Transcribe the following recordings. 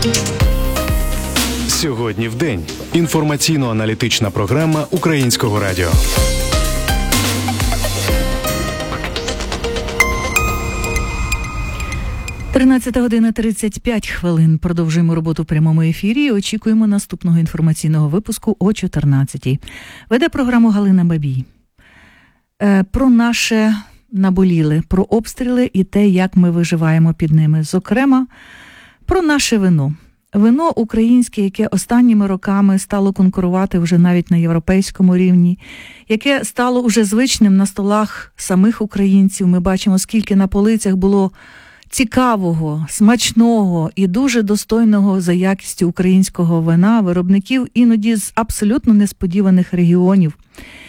Сьогодні в день. Інформаційно-аналітична програма Українського радіо. Тринадцята година 35 хвилин. Продовжуємо роботу в прямому ефірі і очікуємо наступного інформаційного випуску о 14-й. Веде програму Галина Бабій. Про наше наболіле, про обстріли і те, як ми виживаємо під ними. Зокрема, про наше вино. Вино українське, яке останніми роками стало конкурувати вже навіть на європейському рівні, яке стало уже звичним на столах самих українців. Ми бачимо, скільки на полицях було цікавого, смачного і дуже достойного за якістю українського вина, виробників іноді з абсолютно несподіваних регіонів.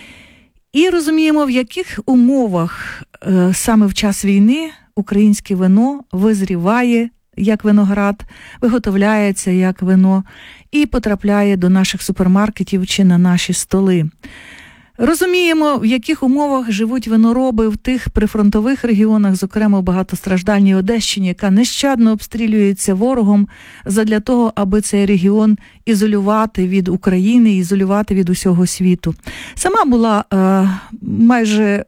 І розуміємо, в яких умовах саме в час війни українське вино визріває як виноград, виготовляється як вино і потрапляє до наших супермаркетів чи на наші столи. Розуміємо, в яких умовах живуть винороби в тих прифронтових регіонах, зокрема в багатостраждальній Одещині, яка нещадно обстрілюється ворогом задля того, аби цей регіон ізолювати від України, ізолювати від усього світу. Сама була майже,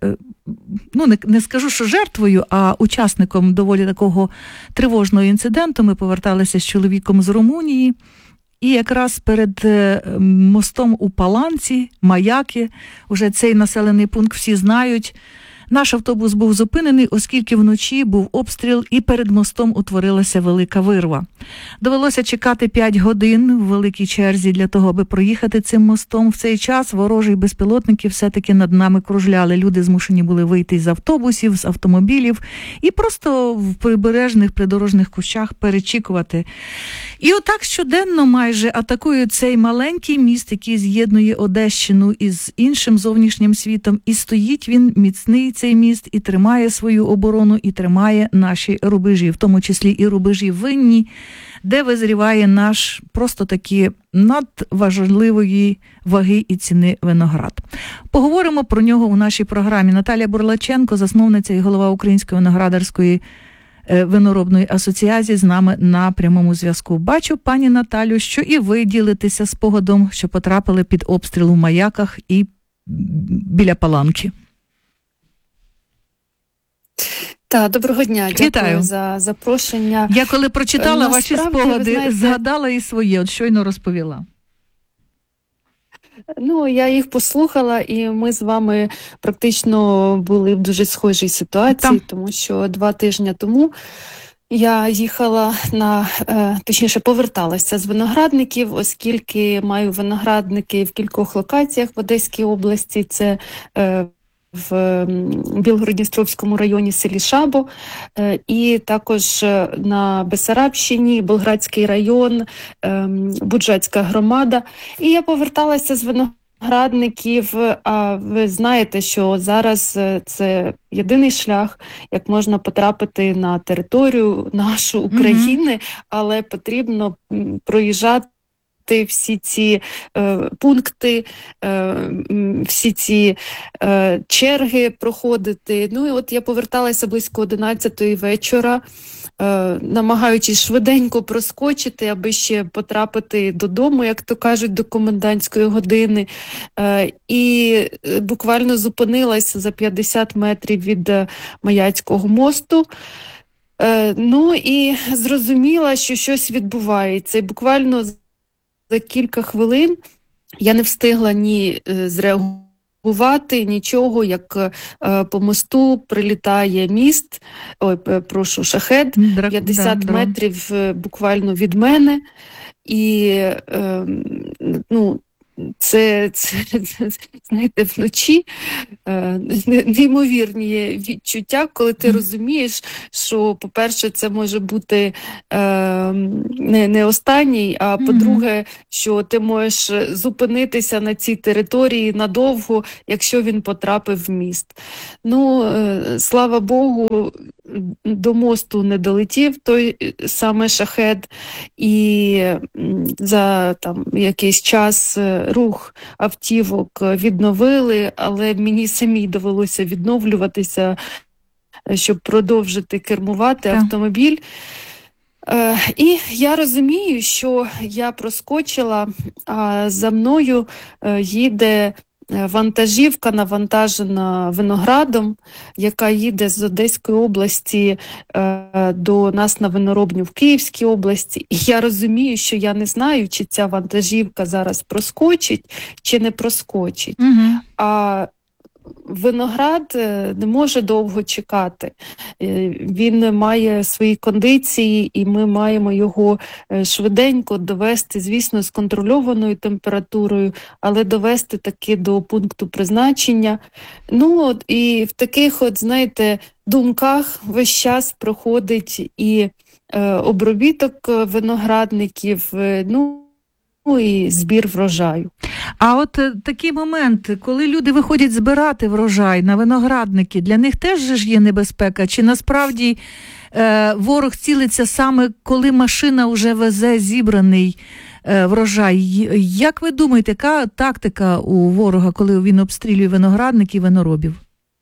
не скажу, що жертвою, а учасником доволі такого тривожного інциденту. Ми поверталися з чоловіком з Румунії. І якраз перед мостом у Паланці, Маяки, уже цей населений пункт всі знають, наш автобус був зупинений, оскільки вночі був обстріл і перед мостом утворилася велика вирва. Довелося чекати 5 годин в великій черзі для того, аби проїхати цим мостом. В цей час ворожі безпілотники все-таки над нами кружляли. Люди змушені були вийти з автобусів, з автомобілів і просто в прибережних придорожних кущах перечікувати. І отак щоденно майже атакують цей маленький міст, який з'єднує Одещину із іншим зовнішнім світом. І стоїть він міцний, цей міст, і тримає свою оборону, і тримає наші рубежі, в тому числі і рубежі винні, де визріває наш просто такі надважливої ваги і ціни виноград. Поговоримо про нього у нашій програмі. Наталія Бурлаченко, засновниця і голова Української виноградарської виноробної асоціації, з нами на прямому зв'язку. Бачу, пані Наталю, що і ви ділитеся спогадом, що потрапили під обстріл у Маяках і біля Паланки. Так, доброго дня. Дякую. Вітаю. За запрошення. Я коли прочитала ваші спогади, згадала і своє, от щойно розповіла. Я їх послухала, і ми з вами практично були в дуже схожій ситуації, тому що 2 тижні тому я їхала точніше поверталася з виноградників, оскільки маю виноградники в кількох локаціях в Одеській області. Це в Білгород-Дністровському районі, селі Шабо, і також на Бессарабщині, Болградський район, Буджацька громада. І я поверталася з виноградників, а ви знаєте, що зараз це єдиний шлях, як можна потрапити на територію нашу України, але потрібно проїжджати всі ці пункти, всі ці черги проходити. І от я поверталася близько 11-ї вечора, намагаючись швиденько проскочити, аби ще потрапити додому, як то кажуть, до комендантської години. І буквально зупинилася за 50 метрів від Маяцького мосту. І зрозуміла, що щось відбувається. І буквально за кілька хвилин я не встигла ні зреагувати, нічого, як по мосту прилітає шахед, 50 метрів буквально від мене. І це, знаєте, вночі неймовірні відчуття, коли ти розумієш, що, по-перше, це може бути не останній, а по-друге, що ти можеш зупинитися на цій території надовго, якщо він потрапив в міст. Слава Богу, до мосту не долетів той саме шахед, і за якийсь час рух автівок відновили, але мені самій довелося відновлюватися, щоб продовжити кермувати автомобіль. І я розумію, що я проскочила, а за мною їде вантажівка, навантажена виноградом, яка їде з Одеської області до нас на виноробню в Київській області. І я розумію, що я не знаю, чи ця вантажівка зараз проскочить, чи не проскочить. Угу. А виноград не може довго чекати. Він має свої кондиції, і ми маємо його швиденько довести, звісно, з контрольованою температурою, але довести таки до пункту призначення. І в таких, знаєте, думках весь час проходить і обробіток виноградників, і збір врожаю. А от такий момент, коли люди виходять збирати врожай на виноградники, для них теж ж є небезпека? Чи насправді ворог цілиться саме, коли машина вже везе зібраний врожай? Як ви думаєте, яка тактика у ворога, коли він обстрілює виноградники і виноробів?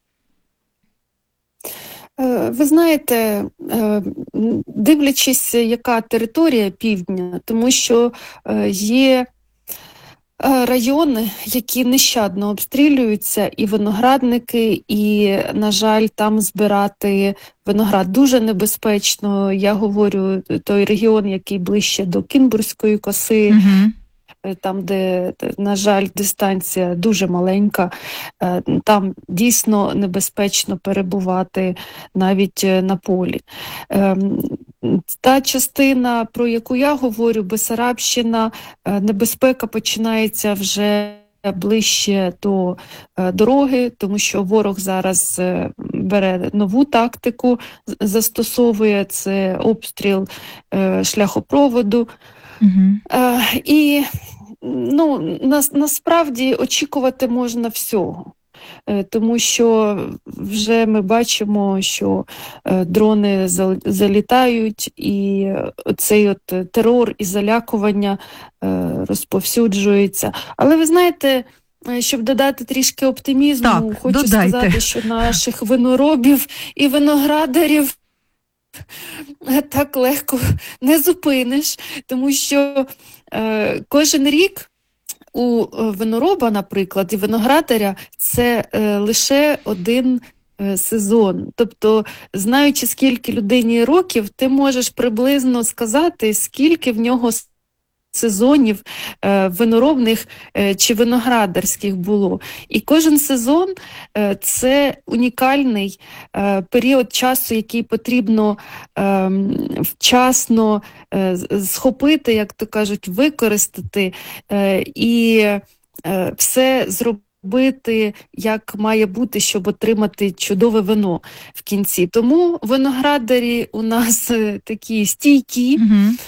Ви знаєте, дивлячись, яка територія півдня, тому що є райони, які нещадно обстрілюються, і виноградники, і, на жаль, там збирати виноград дуже небезпечно. Я говорю, той регіон, який ближче до Кінбурзької коси, там, де, на жаль, дистанція дуже маленька, там дійсно небезпечно перебувати навіть на полі. Та частина, про яку я говорю, Бессарабщина, небезпека починається вже ближче до дороги, тому що ворог зараз бере нову тактику, застосовує це обстріл шляхопроводу. І насправді очікувати можна всього, тому що вже ми бачимо, що дрони залітають, і цей терор і залякування розповсюджується. Але ви знаєте, щоб додати трішки оптимізму, хочу сказати, що наших виноробів і виноградарів так легко не зупиниш, тому що кожен рік у винороба, наприклад, і виноградаря це лише один сезон. Тобто, знаючи, скільки людині років, ти можеш приблизно сказати, скільки в нього сезонів виноробних чи виноградарських було. І кожен сезон – це унікальний період часу, який потрібно вчасно схопити, як то кажуть, використати і все зробити, як має бути, щоб отримати чудове вино в кінці. Тому виноградарі у нас такі стійкі,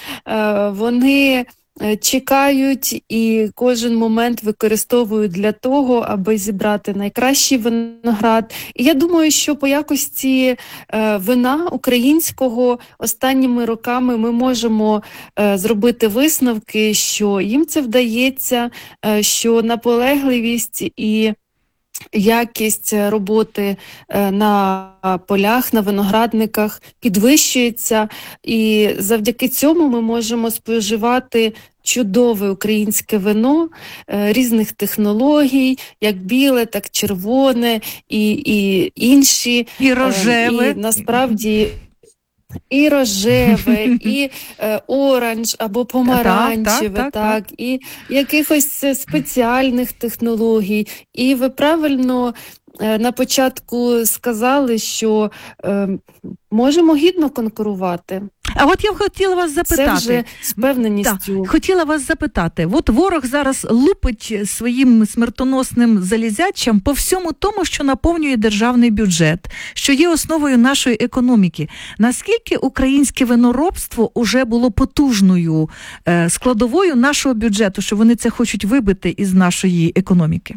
вони чекають і кожен момент використовують для того, аби зібрати найкращий виноград. І я думаю, що по якості вина українського останніми роками ми можемо зробити висновки, що їм це вдається, що наполегливість і якість роботи на полях, на виноградниках підвищується, і завдяки цьому ми можемо споживати чудове українське вино різних технологій, як біле, так червоне і інші. І рожеве. І насправді і рожеве, і оранж або помаранчеве, так, і якихось спеціальних технологій. І ви правильно на початку сказали, що можемо гідно конкурувати. А от я хотіла вас запитати. Це вже з впевненістю. Хотіла вас запитати. От ворог зараз лупить своїм смертоносним залізячам по всьому тому, що наповнює державний бюджет, що є основою нашої економіки. Наскільки українське виноробство уже було потужною складовою нашого бюджету, що вони це хочуть вибити із нашої економіки?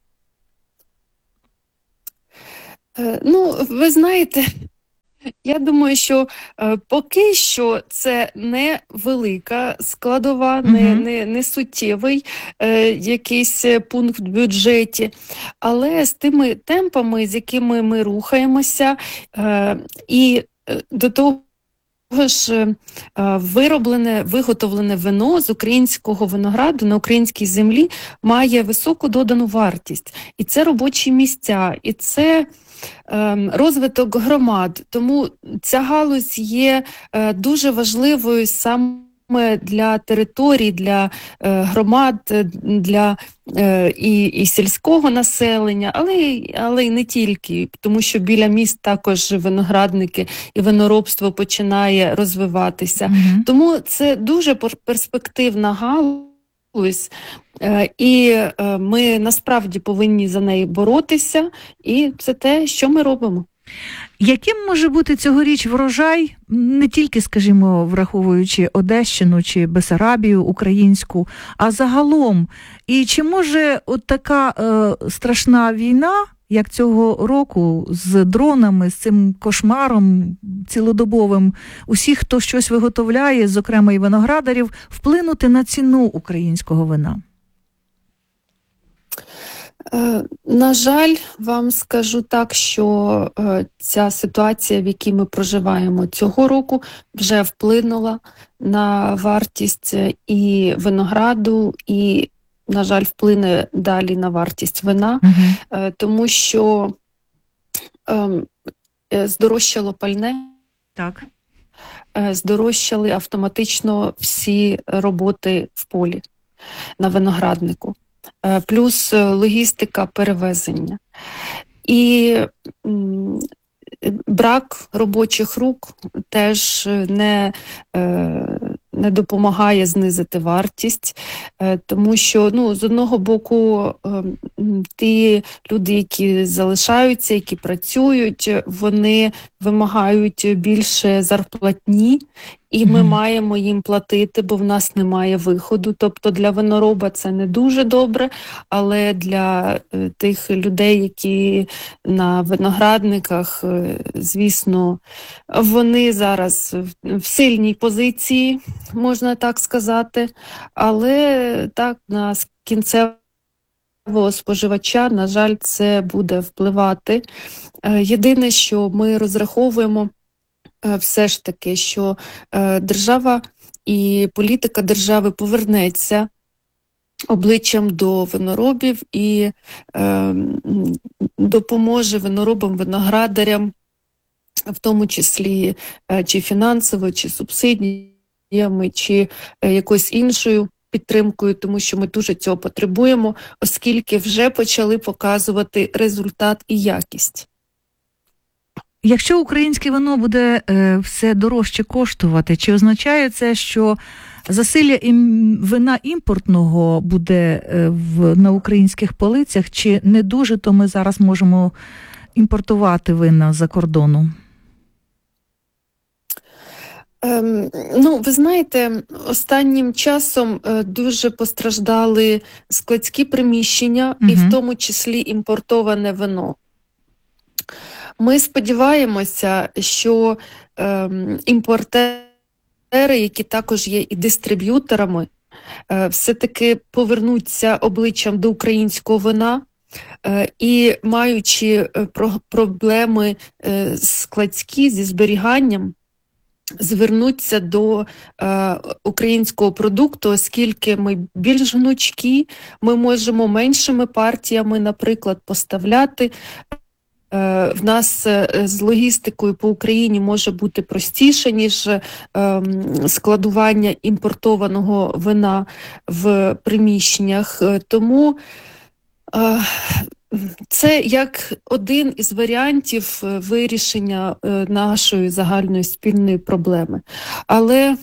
Ви знаєте, я думаю, що поки що це не велика складова, не суттєвий якийсь пункт в бюджеті, але з тими темпами, з якими ми рухаємося, і до того ж виготовлене вино з українського винограду на українській землі має високу додану вартість. І це робочі місця, і це розвиток громад. Тому ця галузь є дуже важливою саме для територій, для громад, для і сільського населення, але й не тільки, тому що біля міст також виноградники і виноробство починає розвиватися. Тому це дуже перспективна галузь, і ми насправді повинні за неї боротися, і це те, що ми робимо. Яким може бути цьогоріч врожай, не тільки, скажімо, враховуючи Одещину чи Бессарабію українську, а загалом? І чи може от така страшна війна, як цього року, з дронами, з цим кошмаром цілодобовим, усіх, хто щось виготовляє, зокрема і виноградарів, вплинути на ціну українського вина? На жаль, вам скажу так, що ця ситуація, в якій ми проживаємо цього року, вже вплинула на вартість і винограду, і, на жаль, вплине далі на вартість вина, тому що здорожчало пальне, так. Здорожчали автоматично всі роботи в полі на винограднику. Плюс логістика перевезення. І брак робочих рук теж не допомагає знизити вартість, тому що, з одного боку, ті люди, які залишаються, які працюють, вони вимагають більше зарплатні, і ми маємо їм платити, бо в нас немає виходу. Тобто для винороба це не дуже добре, але для тих людей, які на виноградниках, звісно, вони зараз в сильній позиції, можна так сказати, але так на кінцевого споживача, на жаль, це буде впливати. Єдине, що ми розраховуємо, все ж таки, що держава і політика держави повернеться обличчям до виноробів і допоможе виноробам, виноградарям, в тому числі чи фінансово, чи субсидіями, чи якоюсь іншою підтримкою, тому що ми дуже цього потребуємо, оскільки вже почали показувати результат і якість. Якщо українське вино буде все дорожче коштувати, чи означає це, що засилля вина імпортного буде на українських полицях, чи не дуже, то ми зараз можемо імпортувати вина за кордону? Ви знаєте, останнім часом дуже постраждали складські приміщення, і в тому числі імпортоване вино. Ми сподіваємося, що імпортери, які також є і дистриб'юторами, все-таки повернуться обличчям до українського вина і, маючи проблеми складські зі зберіганням, звернуться до українського продукту, оскільки ми більш гнучкі, ми можемо меншими партіями, наприклад, поставляти. В нас з логістикою по Україні може бути простіше, ніж складування імпортованого вина в приміщеннях. Тому це як один із варіантів вирішення нашої загальної спільної проблеми. Але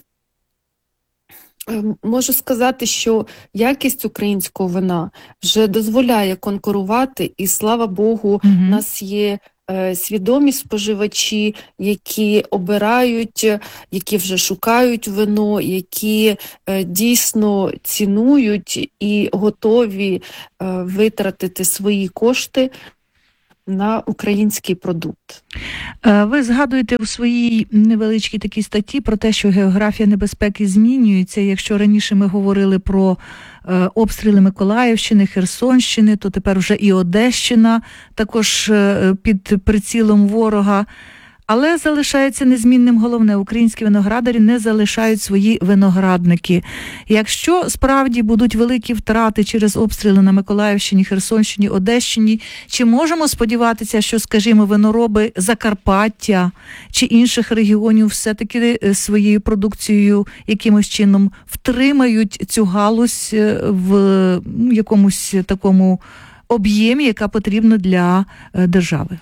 можу сказати, що якість українського вина вже дозволяє конкурувати, і, слава Богу, у нас є свідомі споживачі, які обирають, які вже шукають вино, які дійсно цінують і готові витратити свої кошти на український продукт. Ви згадуєте у своїй невеличкій такій статті про те, що географія небезпеки змінюється. Якщо раніше ми говорили про обстріли Миколаївщини, Херсонщини, то тепер вже і Одещина також під прицілом ворога. Але залишається незмінним головне: українські виноградарі не залишають свої виноградники. Якщо справді будуть великі втрати через обстріли на Миколаївщині, Херсонщині, Одещині, чи можемо сподіватися, що, скажімо, винороби Закарпаття чи інших регіонів все-таки своєю продукцією якимось чином втримають цю галузь в якомусь такому об'ємі, яка потрібна для держави?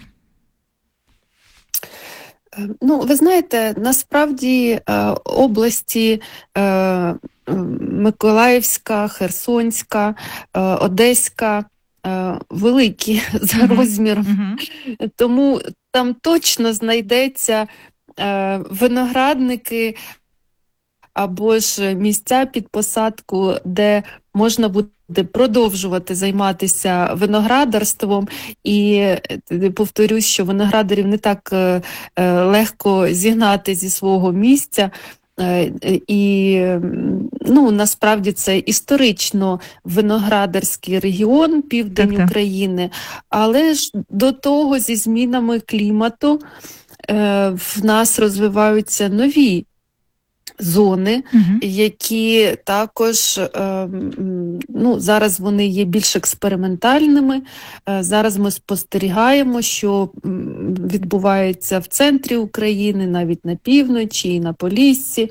Ну, ви знаєте, насправді області Миколаївська, Херсонська, Одеська великі за розміром, тому там точно знайдеться виноградники або ж місця під посадку, де можна буде продовжувати займатися виноградарством. І повторюсь, що виноградарів не так легко зігнати зі свого місця. І насправді це історично виноградарський регіон, південь України, але ж до того зі змінами клімату в нас розвиваються нові зони, які також, зараз вони є більш експериментальними. Зараз ми спостерігаємо, що відбувається в центрі України, навіть на півночі і на Поліссі.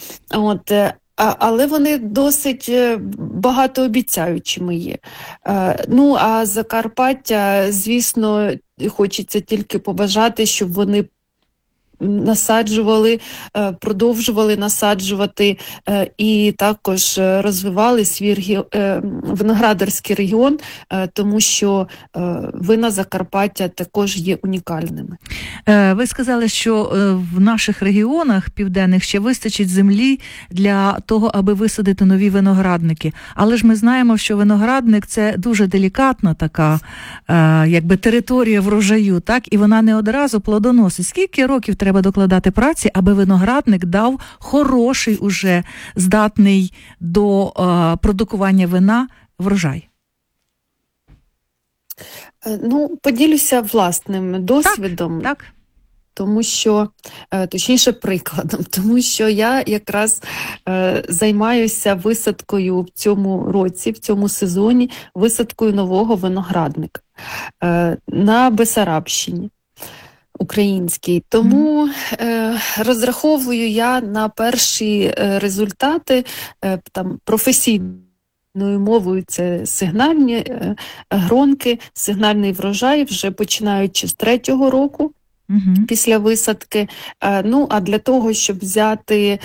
Але вони досить багатообіцяючими є. А Закарпаття, звісно, хочеться тільки побажати, щоб вони продовжували насаджувати і також розвивали свій виноградарський регіон, тому що вина Закарпаття також є унікальними. Ви сказали, що в наших регіонах південних ще вистачить землі для того, аби висадити нові виноградники. Але ж ми знаємо, що виноградник – це дуже делікатна така територія врожаю, так? І вона не одразу плодоносить. Скільки років треба докладати праці, аби виноградник дав хороший, уже здатний до продукування вина врожай? Поділюся власним досвідом. Так. Тому що, точніше прикладом, тому що я якраз займаюся висадкою в цьому році, в цьому сезоні, висадкою нового виноградника на Бессарабщині українській. Тому розраховую я на перші результати професійною мовою. Це сигнальні гронки, сигнальний врожай, вже починаючи з 3-го року. Після висадки. А для того, щоб взяти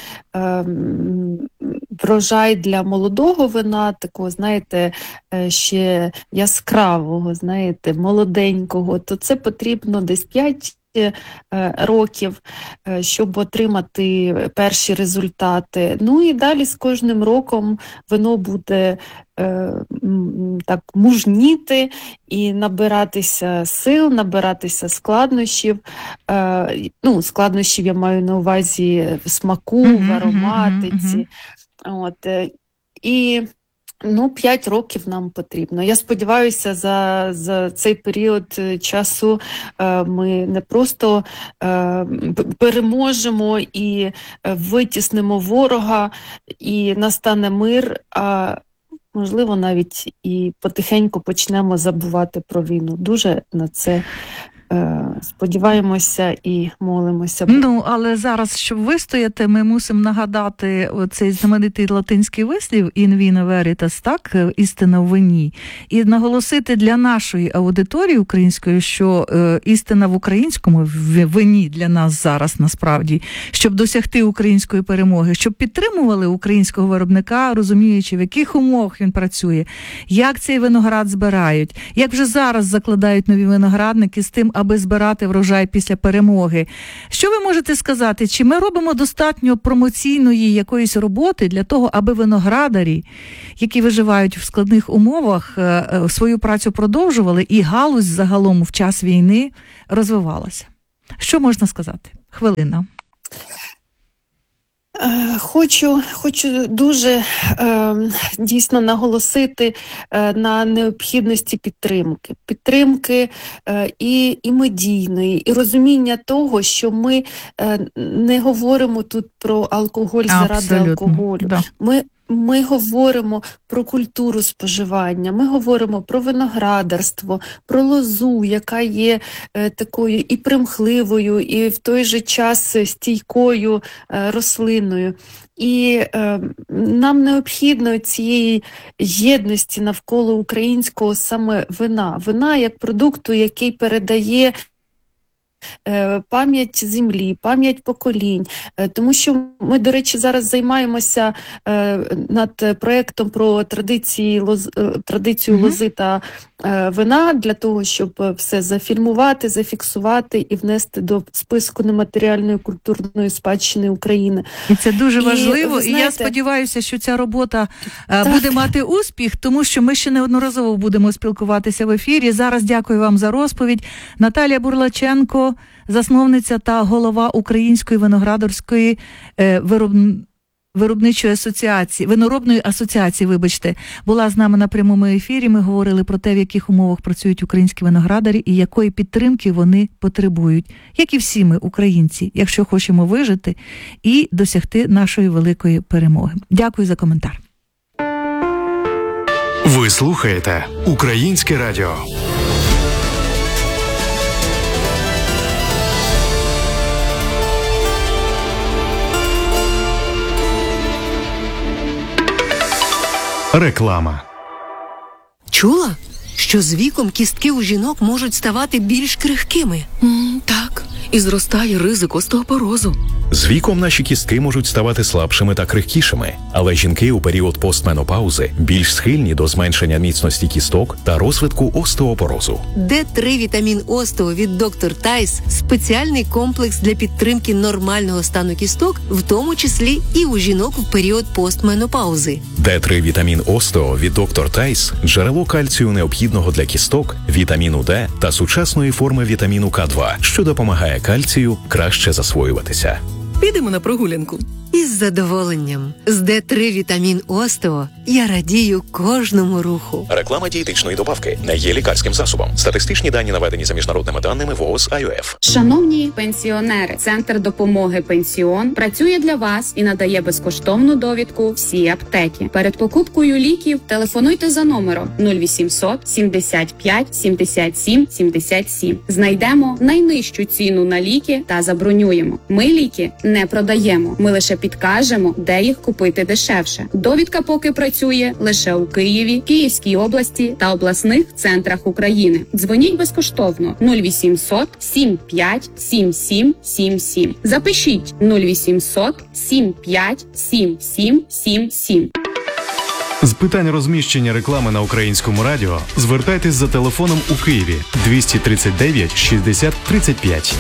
врожай для молодого вина, такого, знаєте, ще яскравого, знаєте, молоденького, то це потрібно десь 5 років, щоб отримати перші результати. І далі з кожним роком вино буде так мужніти і набиратися сил, набиратися складнощів. Складнощів я маю на увазі в смаку, в ароматиці. І 5 років нам потрібно. Я сподіваюся, за цей період часу ми не просто переможемо і витіснимо ворога, і настане мир, а можливо навіть і потихеньку почнемо забувати про війну. Дуже на це сподіваємося і молимося. Але зараз, щоб вистояти, ми мусимо нагадати цей знаменитий латинський вислів «in vino veritas», так, істина в вині, і наголосити для нашої аудиторії української, що істина в українському вині для нас зараз насправді, щоб досягти української перемоги, щоб підтримували українського виробника, розуміючи, в яких умовах він працює, як цей виноград збирають, як вже зараз закладають нові виноградники з тим, аби збирати врожай після перемоги. Що ви можете сказати? Чи ми робимо достатньо промоційної якоїсь роботи для того, аби виноградарі, які виживають в складних умовах, свою працю продовжували і галузь загалом в час війни розвивалася? Що можна сказати? Хвилина. Хочу дуже дійсно наголосити на необхідності підтримки і медійної, і розуміння того, що ми не говоримо тут про алкоголь заради алкоголю. Да. Ми говоримо про культуру споживання, ми говоримо про виноградарство, про лозу, яка є такою і примхливою, і в той же час стійкою рослиною. І нам необхідно цієї єдності навколо українського саме вина. Вина як продукту, який передає пам'ять землі, пам'ять поколінь. Тому що ми, до речі, зараз займаємося над проєктом про традицію лози та вина, для того, щоб все зафільмувати, зафіксувати і внести до списку нематеріальної культурної спадщини України. І це дуже важливо, і я сподіваюся, що ця робота буде мати успіх, тому що ми ще неодноразово будемо спілкуватися в ефірі. Зараз дякую вам за розповідь. Наталія Бурлаченко, засновниця та голова Української виноградарської виноробної асоціації, була з нами на прямому ефірі. Ми говорили про те, в яких умовах працюють українські виноградарі і якої підтримки вони потребують, як і всі ми, українці, якщо хочемо вижити і досягти нашої великої перемоги. Дякую за коментар. Ви слухаєте Українське радіо. Реклама. Чула, що з віком кістки у жінок можуть ставати більш крихкими? Так, і зростає ризик остеопорозу. З віком наші кістки можуть ставати слабшими та крихкішими, але жінки у період постменопаузи більш схильні до зменшення міцності кісток та розвитку остеопорозу. Д3 вітамін Остео від Доктор Тайс – спеціальний комплекс для підтримки нормального стану кісток, в тому числі і у жінок в період постменопаузи. Д3 вітамін Остео від Доктор Тайс – джерело кальцію необхідного для кісток, вітаміну Д та сучасної форми вітаміну К2, що допомагає кальцію краще засвоюватися. Підемо на прогулянку. Із задоволенням. З Д3 вітамін Остео я радію кожному руху. Реклама дієтичної добавки не є лікарським засобом. Статистичні дані наведені за міжнародними даними ВООЗ АЮФ. Шановні пенсіонери, Центр допомоги «Пенсіон» працює для вас і надає безкоштовну довідку всі аптеки. Перед покупкою ліків телефонуйте за номером 0800 75 77 77. Знайдемо найнижчу ціну на ліки та забронюємо. Ми ліки не продаємо. Ми лише підкажемо, де їх купити дешевше. Довідка поки працює лише у Києві, Київській області та обласних центрах України. Дзвоніть безкоштовно 0800 75 77 77. Запишіть 0800 75 77 77. З питань розміщення реклами на Українському радіо звертайтесь за телефоном у Києві 239 60 35.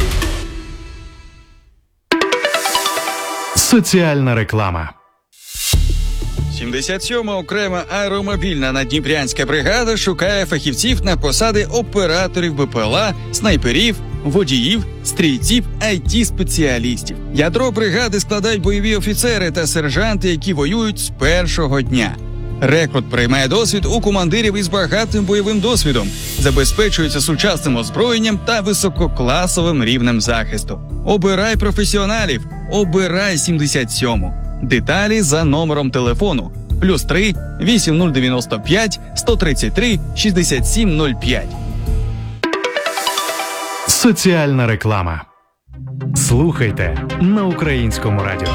Соціальна реклама. 77-ма окрема аеромобільна наддніпрянська бригада шукає фахівців на посади операторів БПЛА, снайперів, водіїв, стрільців, IT-спеціалістів. Ядро бригади складають бойові офіцери та сержанти, які воюють з першого дня. Рекрут приймає досвід у командирів із багатим бойовим досвідом, забезпечується сучасним озброєнням та висококласовим рівнем захисту. Обирай професіоналів, обирай 77-му. Деталі за номером телефону +3 8095 133 6705. Соціальна реклама. Слухайте на Українському радіо.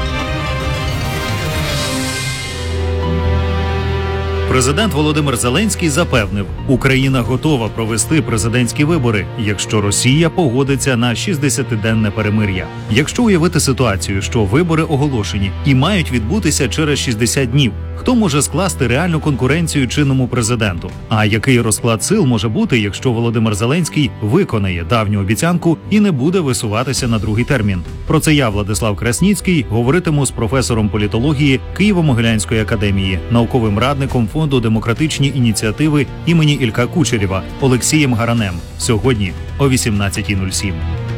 Президент Володимир Зеленський запевнив, Україна готова провести президентські вибори, якщо Росія погодиться на 60-денне перемир'я. Якщо уявити ситуацію, що вибори оголошені і мають відбутися через 60 днів, хто може скласти реальну конкуренцію чинному президенту? А який розклад сил може бути, якщо Володимир Зеленський виконає давню обіцянку і не буде висуватися на другий термін? Про це я, Владислав Красніцький, говоритиму з професором політології Києво-Могилянської академії, науковим радником Фонду демократичні ініціативи імені Ілька Кучерєва Олексієм Гаранем. Сьогодні о 18:07.